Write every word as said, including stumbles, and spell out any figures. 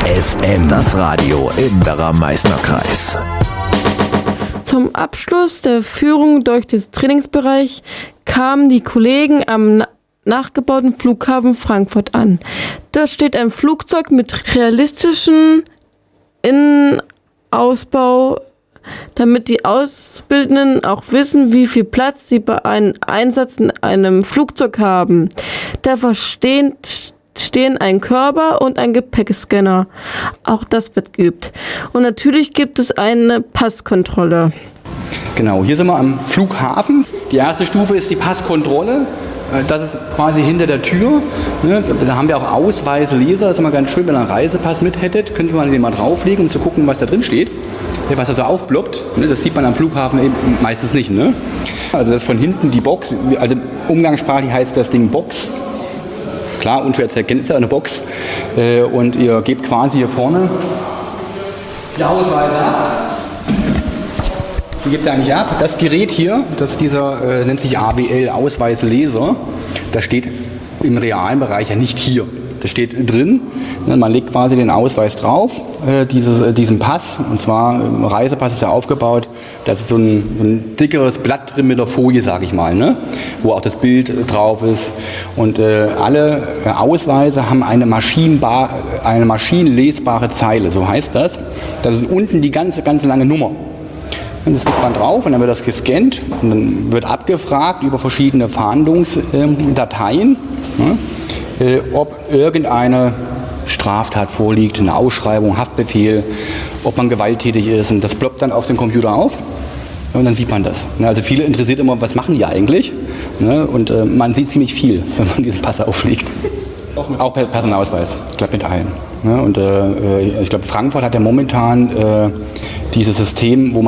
F M, das Radio im Werra-Meißner-Kreis. Zum Abschluss der Führung durch den Trainingsbereich kamen die Kollegen am nachgebauten Flughafen Frankfurt an. Dort steht ein Flugzeug mit realistischem Innenausbau, damit die Auszubildenden auch wissen, wie viel Platz sie bei einem Einsatz in einem Flugzeug haben. Dafür stehen, stehen ein Körper und ein Gepäckscanner. Auch das wird geübt. Und natürlich gibt es eine Passkontrolle. Genau, hier sind wir am Flughafen. Die erste Stufe ist die Passkontrolle. Das ist quasi hinter der Tür. Da haben wir auch Ausweisleser. Das ist immer ganz schön, wenn ihr einen Reisepass mit hättet. Könnt ihr den mal drauflegen, um zu gucken, was da drin steht. Was da so aufploppt. Das sieht man am Flughafen eben meistens nicht. Ne? Also das ist von hinten die Box. Also umgangssprachlich heißt das Ding Box. Klar, unschwer zu erkennen, ist ja eine Box. Und ihr gebt quasi hier vorne die Ausweise ab. Die gibt ihr eigentlich ab. Das Gerät hier, das dieser äh, nennt sich A W L, Ausweisleser. Das steht im realen Bereich ja nicht hier. Das steht drin. Man legt quasi den Ausweis drauf, äh, dieses, äh, diesen Pass. Und zwar, äh, Reisepass ist ja aufgebaut. Das ist so ein, ein dickeres Blatt drin mit der Folie, sage ich mal, ne? Wo auch das Bild äh, drauf ist. Und äh, alle äh, Ausweise haben eine, maschinenbar, eine maschinenlesbare Zeile, so heißt das. Das ist unten die ganze, ganz lange Nummer. Das legt man drauf und dann wird das gescannt und dann wird abgefragt über verschiedene Fahndungsdateien, äh, äh, ob irgendeine Straftat vorliegt, eine Ausschreibung, Haftbefehl, ob man gewalttätig ist, und das ploppt dann auf dem Computer auf und dann sieht man das. Also viele interessiert immer, was machen die eigentlich, und äh, man sieht ziemlich viel, wenn man diesen Pass auflegt. Auch per Personalausweis, ich glaube mit allen. Und äh, ich glaube, Frankfurt hat ja momentan äh, dieses System, wo man